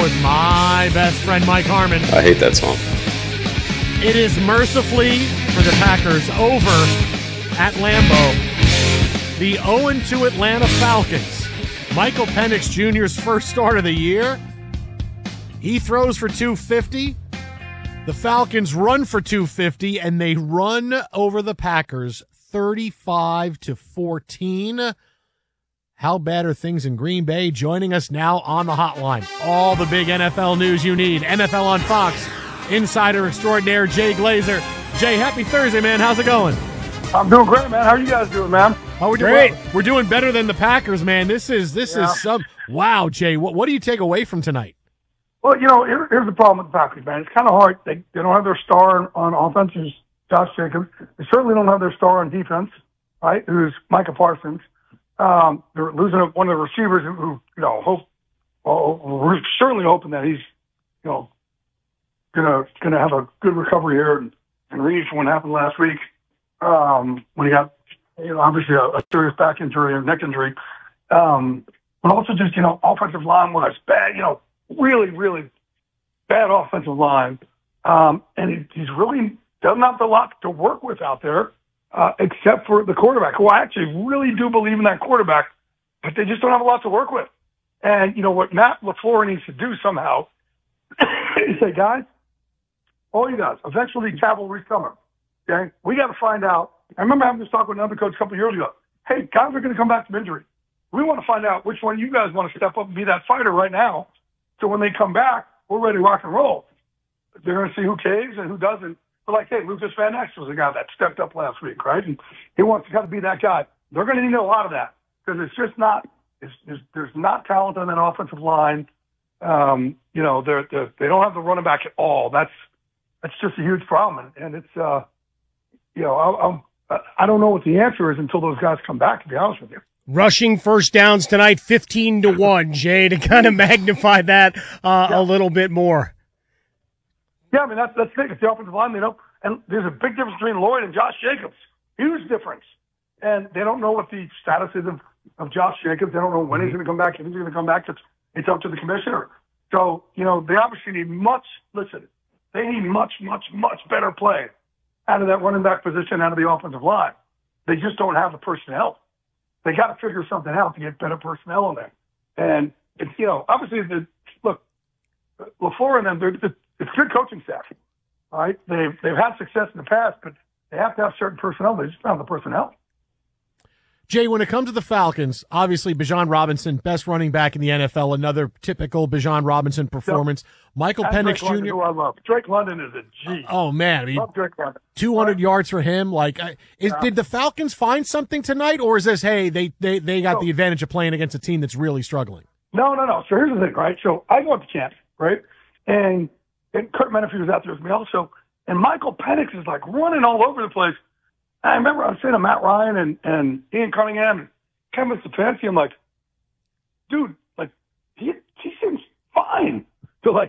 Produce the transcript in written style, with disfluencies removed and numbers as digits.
with my best friend Mike Harmon. I hate that song. It is mercifully for the Packers over at Lambeau. The 0-2 Atlanta Falcons. Michael Penix Jr.'s first start of the year. He throws for 250. The Falcons run for 250, and they run over the Packers 35-14. How bad are things in Green Bay? Joining us now on the hotline. All the big NFL news you need. NFL on Fox. Insider extraordinaire Jay Glazer. Jay, happy Thursday, man. How's it going? I'm doing great, man. How are you guys doing, man? Oh, we're doing great. We're doing better than the Packers, man. This is some wow, Jay. What do you take away from tonight? Well, here's the problem with the Packers, man. It's kind of hard. They don't have their star on offense, who's Josh Jacobs. They certainly don't have their star on defense, right? Who's Micah Parsons. They're losing one of the receivers who we're certainly hoping that he's, gonna have a good recovery here and read from what happened last week when he got, obviously a serious back injury or neck injury. But also just, offensive line wise, bad, really, really bad offensive line. And he's really doesn't have a lot to work with out there, except for the quarterback, who I actually really do believe in that quarterback, but they just don't have a lot to work with. And, what Matt LaFleur needs to do somehow is say, guys, all you guys, eventually cavalry's coming. Okay? We got to find out. I remember having this talk with another coach a couple of years ago. Hey, guys are going to come back from injury. We want to find out which one of you guys want to step up and be that fighter right now. So when they come back, we're ready to rock and roll. They're going to see who caves and who doesn't. But like, hey, Lucas Van Ness was the guy that stepped up last week, right? And he wants to kind of be that guy. They're going to need a lot of that because it's just not. There's not talent on that offensive line. They don't have the running back at all. That's just a huge problem, and it's I don't know what the answer is until those guys come back. To be honest with you. Rushing first downs tonight, 15-1, Jay, to kind of magnify that a little bit more. Yeah, I mean, that's the thing. It's the offensive line, and there's a big difference between Lloyd and Josh Jacobs. Huge difference. And they don't know what the status is of Josh Jacobs. They don't know when he's going to come back, if he's going to come back. It's up to the commissioner. So, they obviously need they need much, much, much better play out of that running back position, out of the offensive line. They just don't have the personnel. They got to figure something out to get better personnel in there. And it's, obviously, LaFleur and them, it's good coaching staff. All right. They've had success in the past, but they have to have certain personnel. They just don't have the personnel. Jay, when it comes to the Falcons, obviously Bijan Robinson, best running back in the NFL, another typical Bijan Robinson performance. Yep. Michael Penix Jr. London, who I love. Drake London is a G. Oh, man. Love Drake London. 200 yards for him. Did the Falcons find something tonight, or is this, hey, they got the advantage of playing against a team that's really struggling? No. So here's the thing, right? So I go up to camp, right? And Kurt Menefee was out there with me also. And Michael Penix is running all over the place. I remember I was saying to Matt Ryan and Ian Cunningham and Kevin Stefanski, I'm like, dude, he seems fine.